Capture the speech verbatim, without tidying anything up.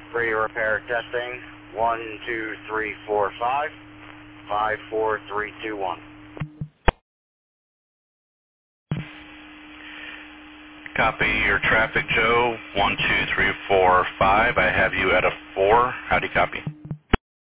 Free repair testing. One, two, three, four, five. Five, four, three, two, one. Copy your traffic, Joe. One, two, three, four, five. I have you at a four. How do you copy?